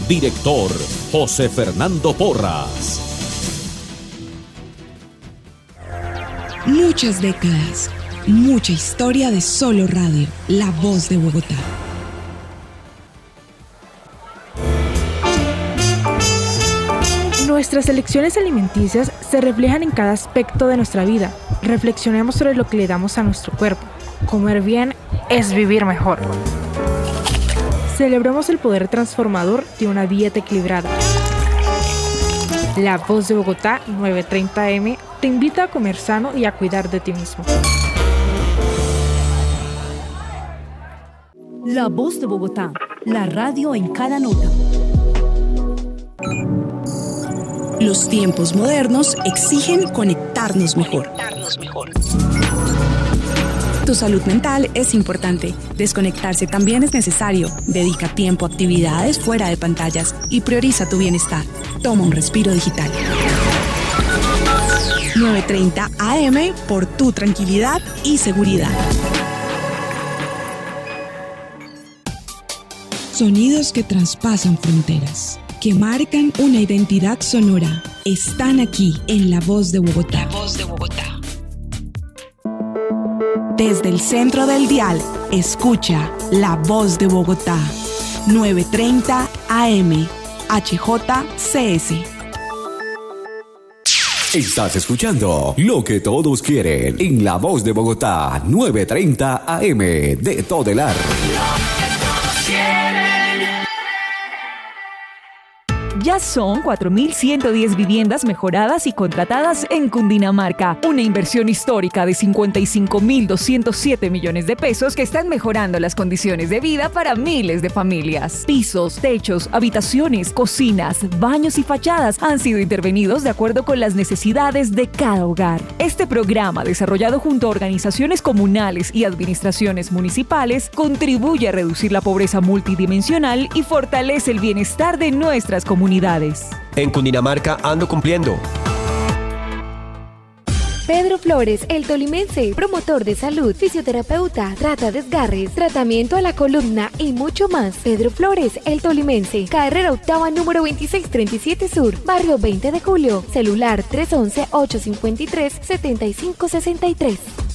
Director, José Fernando Porras. Muchas décadas, mucha historia de solo radio, la voz de Bogotá. Nuestras elecciones alimenticias se reflejan en cada aspecto de nuestra vida. Reflexionemos sobre lo que le damos a nuestro cuerpo. Comer bien es vivir mejor. Celebremos el poder transformador de una dieta equilibrada. La Voz de Bogotá, 9:30 AM, te invita a comer sano y a cuidar de ti mismo. La Voz de Bogotá, la radio en cada nota. Los tiempos modernos exigen conectarnos mejor. Tu salud mental es importante. Desconectarse también es necesario. Dedica tiempo a actividades fuera de pantallas y prioriza tu bienestar. Toma un respiro digital. 9:30 AM por tu tranquilidad y seguridad. Sonidos que traspasan fronteras, que marcan una identidad sonora, están aquí en La Voz de Bogotá. La Voz de Bogotá. Desde el centro del dial, escucha La Voz de Bogotá. 9:30 AM, HJCS. Estás escuchando lo que todos quieren en La Voz de Bogotá, 9:30 AM de Todelar. Ya son 4.110 viviendas mejoradas y contratadas en Cundinamarca. Una inversión histórica de 55.207 millones de pesos que están mejorando las condiciones de vida para miles de familias. Pisos, techos, habitaciones, cocinas, baños y fachadas han sido intervenidos de acuerdo con las necesidades de cada hogar. Este programa, desarrollado junto a organizaciones comunales y administraciones municipales, contribuye a reducir la pobreza multidimensional y fortalece el bienestar de nuestras comunidades. En Cundinamarca ando cumpliendo. Pedro Flores, el tolimense, promotor de salud, fisioterapeuta, trata desgarres, tratamiento a la columna y mucho más. Pedro Flores, el tolimense, carrera octava número 2637 Sur, barrio 20 de Julio, celular 311-853-7563.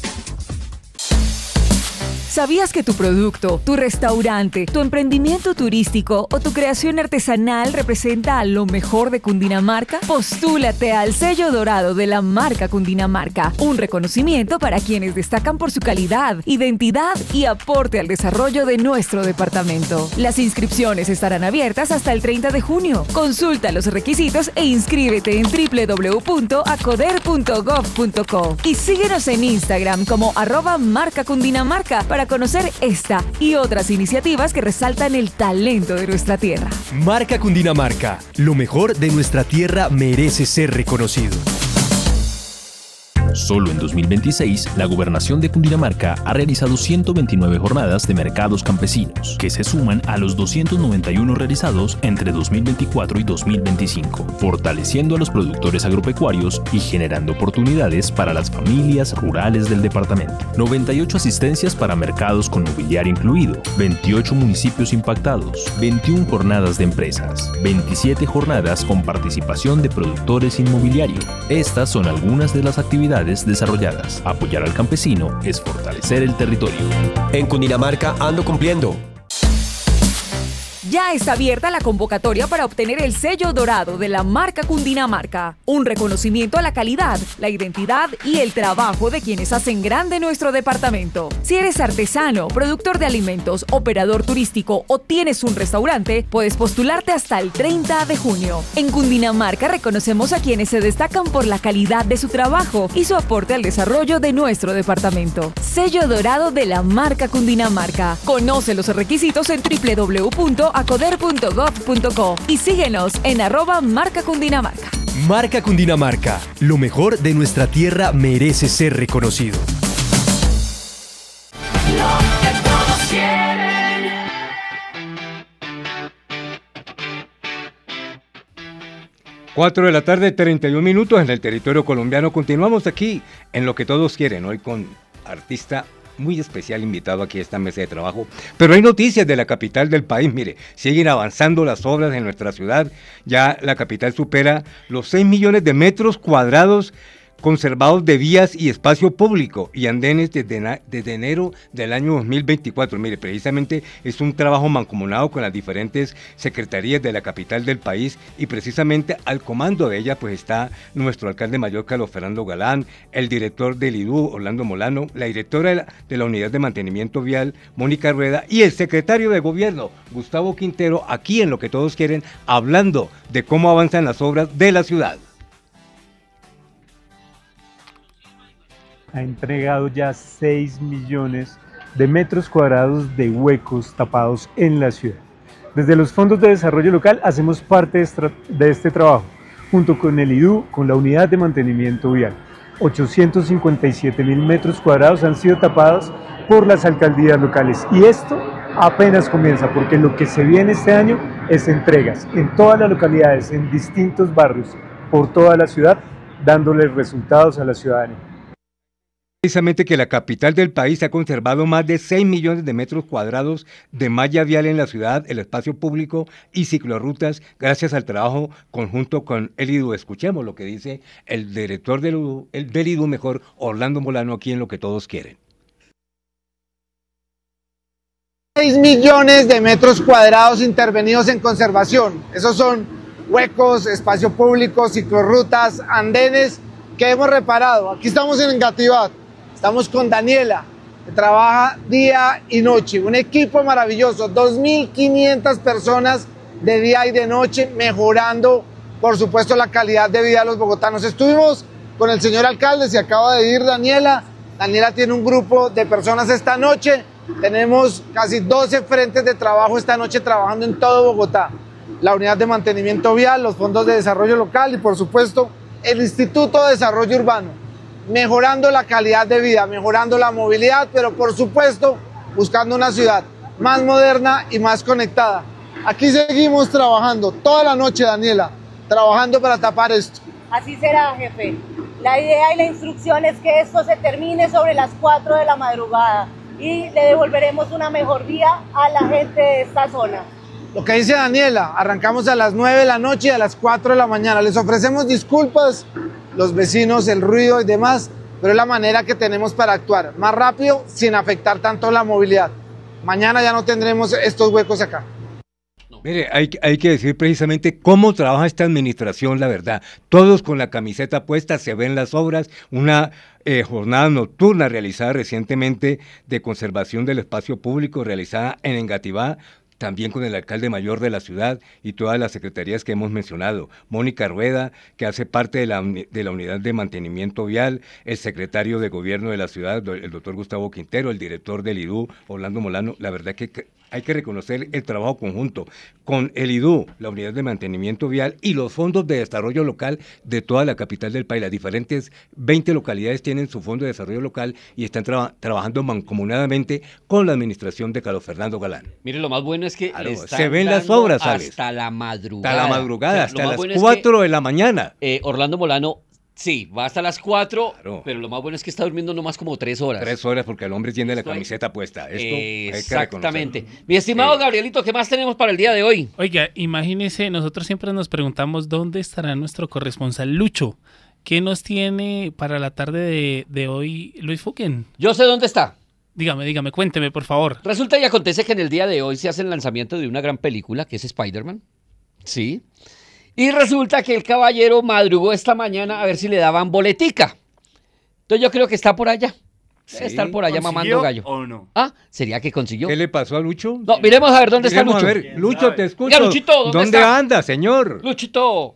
¿Sabías que tu producto, tu restaurante, tu emprendimiento turístico o tu creación artesanal representa a lo mejor de Cundinamarca? Postúlate al sello dorado de la marca Cundinamarca, un reconocimiento para quienes destacan por su calidad, identidad y aporte al desarrollo de nuestro departamento. Las inscripciones estarán abiertas hasta el 30 de junio. Consulta los requisitos e inscríbete en www.acoder.gov.co y síguenos en Instagram como @marcacundinamarca para conocer esta y otras iniciativas que resaltan el talento de nuestra tierra. Marca Cundinamarca, lo mejor de nuestra tierra merece ser reconocido. Solo en 2026, la Gobernación de Cundinamarca ha realizado 129 jornadas de mercados campesinos, que se suman a los 291 realizados entre 2024 y 2025, fortaleciendo a los productores agropecuarios y generando oportunidades para las familias rurales del departamento. 98 asistencias para mercados con mobiliario incluido, 28 municipios impactados, 21 jornadas de empresas, 27 jornadas con participación de productores inmobiliario. Estas son algunas de las actividades desarrolladas. Apoyar al campesino es fortalecer el territorio. En Cundinamarca ando cumpliendo. Ya está abierta la convocatoria para obtener el sello dorado de la marca Cundinamarca, un reconocimiento a la calidad, la identidad y el trabajo de quienes hacen grande nuestro departamento. Si eres artesano, productor de alimentos, operador turístico o tienes un restaurante, puedes postularte hasta el 30 de junio. En Cundinamarca reconocemos a quienes se destacan por la calidad de su trabajo y su aporte al desarrollo de nuestro departamento. Sello dorado de la marca Cundinamarca. Conoce los requisitos en www.acoder.gov.co y síguenos en @marcacundinamarca. Marca Cundinamarca, lo mejor de nuestra tierra merece ser reconocido. Lo que todos quieren. Cuatro de la tarde, 31 minutos en el territorio colombiano. Continuamos aquí en Lo que todos quieren, hoy con artista muy especial invitado aquí a esta mesa de trabajo. Pero hay noticias de la capital del país, mire, siguen avanzando las obras en nuestra ciudad. Ya la capital supera los 6 millones de metros cuadrados conservados de vías y espacio público y andenes desde enero del año 2024. Mire, precisamente es un trabajo mancomunado con las diferentes secretarías de la capital del país y precisamente al comando de ella pues está nuestro alcalde mayor Carlos Fernando Galán, el director del IDU Orlando Molano, la directora de la Unidad de Mantenimiento Vial Mónica Rueda y el secretario de Gobierno Gustavo Quintero, aquí en Lo que Todos Quieren, hablando de cómo avanzan las obras de la ciudad. Ha entregado ya 6 millones de metros cuadrados de huecos tapados en la ciudad. Desde los fondos de desarrollo local hacemos parte de este trabajo, junto con el IDU, con la unidad de mantenimiento vial. 857.000 metros cuadrados han sido tapados por las alcaldías locales y esto apenas comienza porque lo que se viene este año es entregas en todas las localidades, en distintos barrios, por toda la ciudad, dándoles resultados a la ciudadanía. Precisamente que la capital del país ha conservado más de 6 millones de metros cuadrados de malla vial en la ciudad, el espacio público y ciclorrutas, gracias al trabajo conjunto con el IDU. Escuchemos lo que dice el director del IDU, Orlando Molano, aquí en Lo que Todos Quieren. 6 millones de metros cuadrados intervenidos en conservación. Esos son huecos, espacio público, ciclorrutas, andenes que hemos reparado. Aquí estamos en Engativá. Estamos con Daniela, que trabaja día y noche, un equipo maravilloso, 2.500 personas de día y de noche, mejorando, por supuesto, la calidad de vida de los bogotanos. Estuvimos con el señor alcalde, se acaba de ir Daniela. Daniela tiene un grupo de personas esta noche, tenemos casi 12 frentes de trabajo esta noche trabajando en todo Bogotá. La unidad de mantenimiento vial, los fondos de desarrollo local y, por supuesto, el Instituto de Desarrollo Urbano. Mejorando la calidad de vida, mejorando la movilidad, pero por supuesto buscando una ciudad más moderna y más conectada. Aquí seguimos trabajando toda la noche, Daniela, trabajando para tapar esto. Así será, jefe. La idea y la instrucción es que esto se termine sobre las 4 de la madrugada y le devolveremos una mejor vía a la gente de esta zona. Lo que dice Daniela, arrancamos a las 9 de la noche y a las 4 de la mañana. Les ofrecemos disculpas, los vecinos, el ruido y demás, pero es la manera que tenemos para actuar más rápido sin afectar tanto la movilidad. Mañana ya no tendremos estos huecos acá. Mire, hay que decir precisamente cómo trabaja esta administración, la verdad. Todos con la camiseta puesta, se ven las obras, una jornada nocturna realizada recientemente de conservación del espacio público, realizada en Engativá, también con el alcalde mayor de la ciudad y todas las secretarías que hemos mencionado. Mónica Rueda, que hace parte de la unidad de mantenimiento vial, el secretario de gobierno de la ciudad, el doctor Gustavo Quintero, el director del IDU, Orlando Molano. La verdad que hay que reconocer el trabajo conjunto con el IDU, la unidad de mantenimiento vial y los fondos de desarrollo local de toda la capital del país. Las diferentes 20 localidades tienen su fondo de desarrollo local y están trabajando mancomunadamente con la administración de Carlos Fernando Galán. Mire, lo más bueno es que se ven las obras, Alex. Hasta la madrugada. Hasta la madrugada, O sea, hasta las 4 de la mañana. Orlando Molano, sí, va hasta las 4, claro, pero lo más bueno es que está durmiendo nomás como 3 horas. 3 horas porque el hombre tiene la camiseta puesta. Esto exactamente. Mi estimado Gabrielito, ¿qué más tenemos para el día de hoy? Oiga, imagínese, nosotros siempre nos preguntamos dónde estará nuestro corresponsal Lucho. ¿Qué nos tiene para la tarde de hoy Luis Fuquen? Yo sé dónde está. Dígame, cuénteme, por favor. Resulta y acontece que en el día de hoy se hace el lanzamiento de una gran película, que es Spider-Man. Sí. Y resulta que el caballero madrugó esta mañana a ver si le daban boletica. Entonces yo creo que está por allá. Debe estar por allá mamando gallo. ¿O no? Ah, ¿sería que consiguió? ¿Qué le pasó a Lucho? No, miremos a ver dónde está Lucho. A ver, Lucho, te escucho. Oiga, Luchito, ¿Dónde anda, señor? Luchito.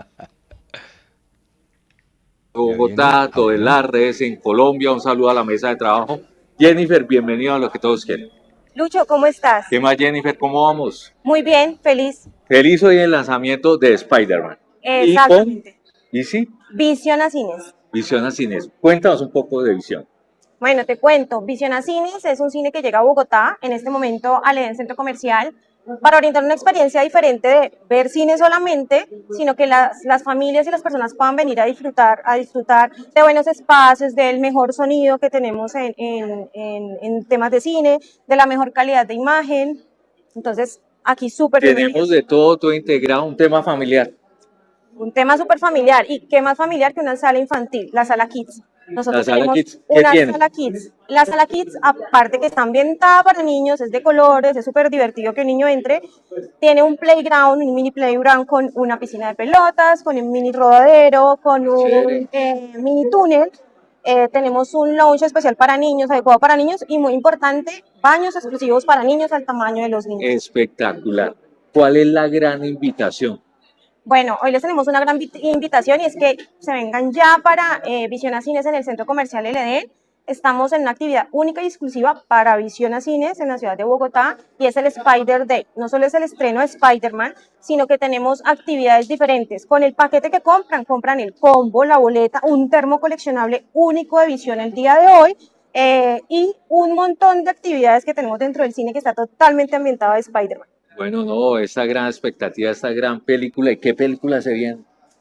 Bogotá, Todelar, redes en Colombia, un saludo a la mesa de trabajo. Jennifer, bienvenido a Lo que Todos Quieren. Lucho, ¿cómo estás? ¿Qué más, Jennifer? ¿Cómo vamos? Muy bien, feliz. Feliz hoy en el lanzamiento de Spider-Man. Exactamente. ¿Y sí? Visión a Cines. Visión a Cines. Cuéntanos un poco de Visión. Bueno, te cuento. Visión a Cines es un cine que llega a Bogotá, en este momento al Edén Centro Comercial, para orientar una experiencia diferente de ver cine solamente, sino que las familias y las personas puedan venir a disfrutar de buenos espacios, del mejor sonido que tenemos en temas de cine, de la mejor calidad de imagen. Entonces, aquí súper Tenemos de todo integrado, un tema familiar. un tema súper familiar, y qué más familiar que una sala infantil, la sala Kids. Nosotros La sala tenemos Kids, ¿qué una tiene? sala Kids. La sala Kids, aparte que está ambientada para niños, es de colores, es súper divertido que un niño entre. Tiene un playground, un mini playground con una piscina de pelotas, con un mini rodadero, con un mini túnel. Tenemos un lounge especial para niños, adecuado para niños, y muy importante, baños exclusivos para niños al tamaño de los niños. Espectacular. ¿Cuál es la gran invitación? Bueno, hoy les tenemos una gran invitación, y es que se vengan ya para Visiona Cines en el Centro Comercial El Edén. Estamos en una actividad única y exclusiva para Visiona Cines en la ciudad de Bogotá, y es el Spider Day. No solo es el estreno de Spider-Man, sino que tenemos actividades diferentes. Con el paquete que compran el combo, la boleta, un termo coleccionable único de Visión el día de hoy, y un montón de actividades que tenemos dentro del cine que está totalmente ambientado de Spider-Man. Bueno, no, esta gran expectativa, esta gran película. ¿Y qué película se viene?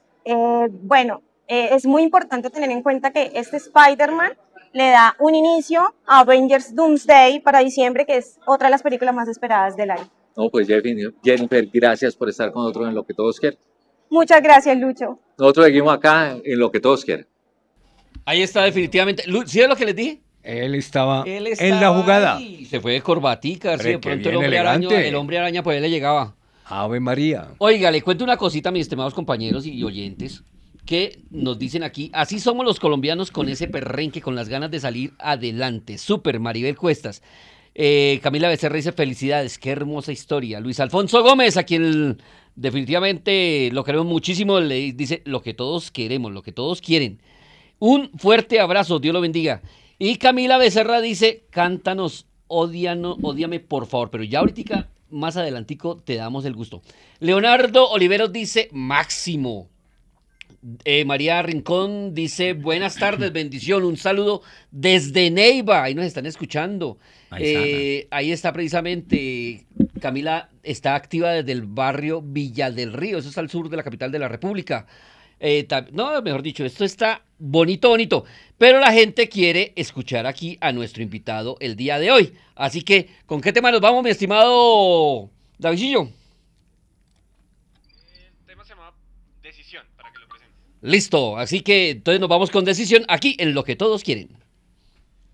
Es muy importante tener en cuenta que este Spider-Man le da un inicio a Avengers Doomsday para diciembre, que es otra de las películas más esperadas del año. No, pues Jennifer, gracias por estar con nosotros en Lo que Todos Quieren. Muchas gracias, Lucho. Nosotros seguimos acá en Lo que Todos Quieren. Ahí está definitivamente. ¿Sí es lo que les dije? Él estaba en la jugada. Ahí. Se fue de corbatica, sí, de pronto el hombre araña pues le llegaba. Ave María. Oiga, le cuento una cosita, mis estimados compañeros y oyentes, que nos dicen aquí: así somos los colombianos, con ese perrenque, con las ganas de salir adelante. Súper, Maribel Cuestas. Camila Becerra dice: felicidades, qué hermosa historia. Luis Alfonso Gómez, a quien definitivamente lo queremos muchísimo, le dice: lo que todos queremos, lo que todos quieren. Un fuerte abrazo, Dios lo bendiga. Y Camila Becerra dice: cántanos, ódiame por favor, pero ya ahorita, más adelantico, te damos el gusto. Leonardo Oliveros dice: máximo. María Rincón dice: buenas tardes, bendición, un saludo desde Neiva, ahí nos están escuchando. Ahí está precisamente, Camila está activa desde el barrio Villa del Río, eso es al sur de la capital de la República. No, mejor dicho, esto está bonito, pero la gente quiere escuchar aquí a nuestro invitado el día de hoy. Así que, ¿con qué tema nos vamos, mi estimado Davidillo? El tema se llama Decisión, para que lo presente. Listo, así que entonces nos vamos con Decisión aquí en Lo que Todos Quieren.